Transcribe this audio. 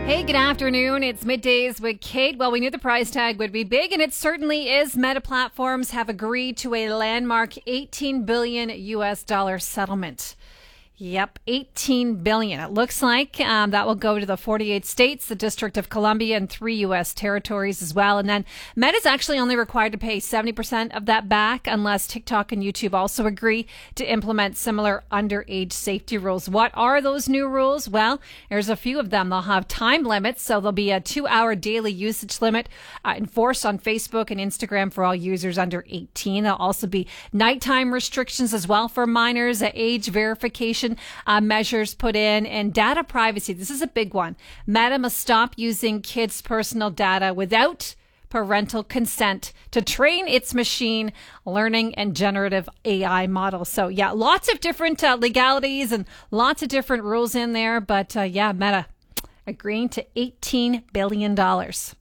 Hey, good afternoon. It's Middays with Kate. Well, we knew the price tag would be big, and it certainly is. Meta Platforms have agreed to a landmark $18 billion US settlement. Yep, $18 billion. It looks like that will go to the 48 states, the District of Columbia, and 3 U.S. territories as well. And then Meta's actually only required to pay 70% of that back unless TikTok and YouTube also agree to implement similar underage safety rules. What are those new rules? Well, there's a few of them. They'll have time limits, so there'll be a 2-hour daily usage limit enforced on Facebook and Instagram for all users under 18. There'll also be nighttime restrictions as well for minors, age verification measures put in, and data privacy. This is a big one. Meta must stop using kids' personal data without parental consent to train its machine learning and generative AI models. So yeah, lots of different legalities and lots of different rules in there. But Meta agreeing to $18 billion.